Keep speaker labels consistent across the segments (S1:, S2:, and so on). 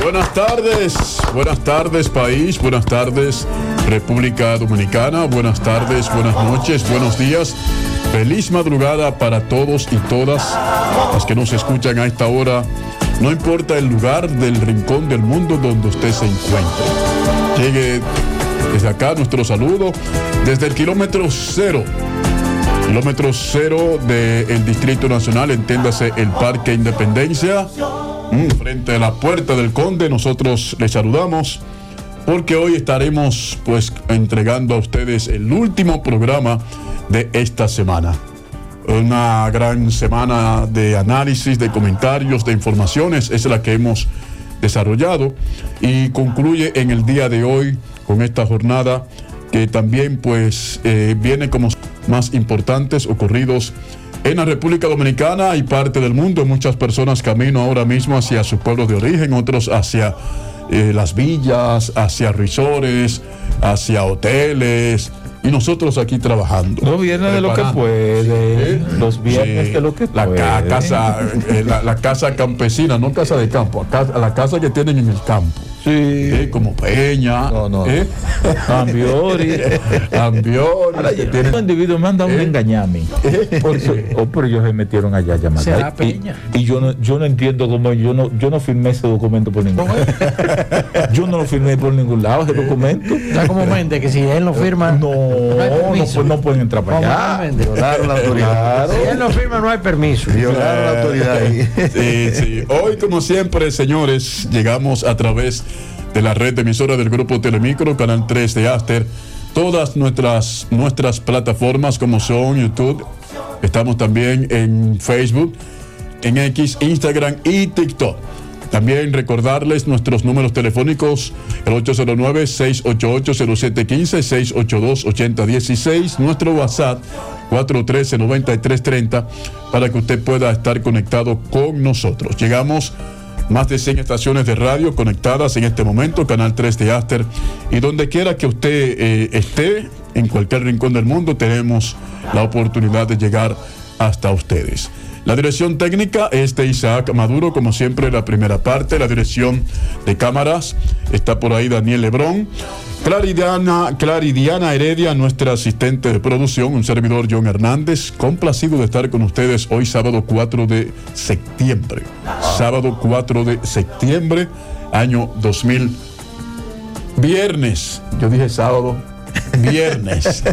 S1: Buenas tardes país, buenas tardes República Dominicana, buenas tardes, buenas noches, buenos días, feliz madrugada para todos y todas las que nos escuchan a esta hora, no importa el lugar del rincón del mundo donde usted se encuentre. Llegue desde acá nuestro saludo desde el kilómetro cero del Distrito Nacional, entiéndase el Parque Independencia, frente a la Puerta del Conde. Nosotros les saludamos porque hoy estaremos pues entregando a ustedes el último programa de esta semana. Una gran semana de análisis, de comentarios, de informaciones es la que hemos desarrollado y concluye en el día de hoy con esta jornada que también pues viene como más importantes ocurridos en la República Dominicana y parte del mundo. Muchas personas camino ahora mismo hacia su pueblo de origen, otros hacia las villas, hacia resorts, hacia hoteles, y nosotros aquí trabajando.
S2: Los viernes de lo que puede, los viernes de lo que puede.
S1: La casa campesina, no casa de campo, la casa que tienen en el campo.
S2: Sí.
S1: Como Peña.
S2: No. Ambiori.
S1: Los
S2: individuos me han dado un engañame. Pero ellos se metieron allá a llamar.
S3: ¿Será Peña?
S2: Y yo no entiendo cómo yo no firmé ese documento por ningún lado. Yo no lo firmé por ningún lado, ese documento.
S3: Está como mente que si él no firma,
S2: no pueden entrar para allá.
S3: Violaron la autoridad. Si él no firma, no hay permiso.
S1: Violaron la autoridad ahí. Sí. Hoy, como siempre, señores, llegamos a través de la red de emisoras del Grupo Telemicro, Canal 3 de Aster, todas nuestras plataformas como son YouTube, estamos también en Facebook, en X, Instagram y TikTok. También recordarles nuestros números telefónicos, el 809-688-0715, 682-8016, nuestro WhatsApp 413-9330, para que usted pueda estar conectado con nosotros. Llegamos más de 100 estaciones de radio conectadas en este momento, Canal 3 de Aster, y donde quiera que usted esté, en cualquier rincón del mundo, tenemos la oportunidad de llegar hasta ustedes. La dirección técnica es de Isaac Maduro, como siempre, la primera parte. La dirección de cámaras está por ahí Daniel Lebrón. Claridiana Heredia, nuestra asistente de producción, un servidor John Hernández, complacido de estar con ustedes hoy sábado 4 de septiembre. Sábado 4 de septiembre, año 2000. Viernes, yo dije sábado, viernes.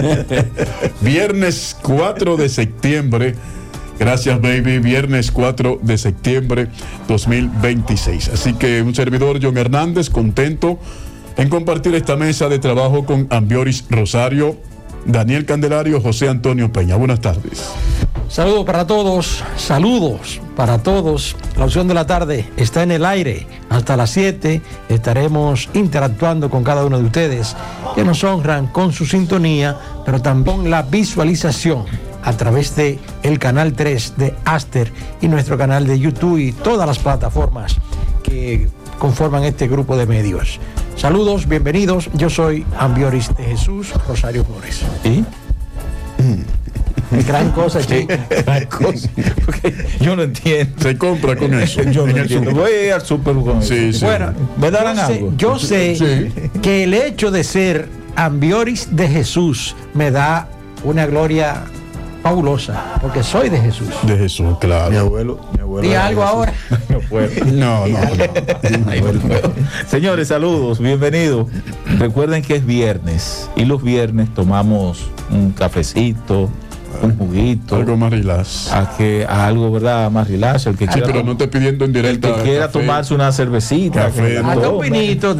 S1: Viernes 4 de septiembre. Gracias, baby. Viernes 4 de septiembre 2026. Así que un servidor John Hernández, contento en compartir esta mesa de trabajo con Ambioris Rosario, Daniel Candelario, José Antonio Peña. Buenas tardes.
S3: Saludos para todos. La opción de la tarde está en el aire. Hasta las 7 estaremos interactuando con cada uno de ustedes que nos honran con su sintonía, pero también la visualización a través de el canal 3 de Aster y nuestro canal de YouTube y todas las plataformas que conforman este grupo de medios. Saludos, bienvenidos. Yo soy Ambioris de Jesús Rosario Flores.
S2: ¿Y?
S3: Gran cosa, chico.
S2: Yo no entiendo.
S1: Se compra con eso.
S2: Yo no entiendo. Voy al súper con eso.
S1: Sí.
S3: Bueno,
S2: ¿me darán algo?
S3: Yo sé que el hecho de ser Ambioris de Jesús me da una gloria fabulosa, porque soy de Jesús.
S1: De Jesús, claro.
S2: Mi abuelo.
S3: Di algo ahora.
S2: No puedo. No. Señores, saludos, bienvenidos. Recuerden que es viernes y los viernes tomamos un cafecito, un juguito.
S1: Algo más relax.
S2: Algo, ¿verdad? Más relax. El que quiera,
S1: pero no te pidiendo en directo.
S2: El que quiera tomarse una cervecita.
S1: Café,
S3: Un pinito.